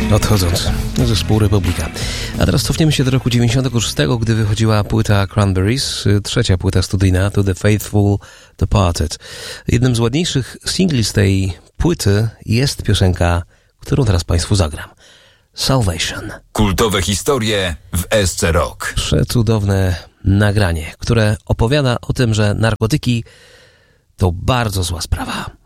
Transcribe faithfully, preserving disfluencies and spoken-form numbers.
Odchodząc, zespół Republika. A teraz cofniemy się do roku dziewięćdziesiątego szóstego, gdy wychodziła płyta Cranberries, trzecia płyta studyjna To The Faithful Departed. Jednym z ładniejszych singli z tej płyty jest piosenka, którą teraz Państwu zagram. Salvation. Kultowe historie w S C Rock. Przecudowne nagranie, które opowiada o tym, że narkotyki to bardzo zła sprawa.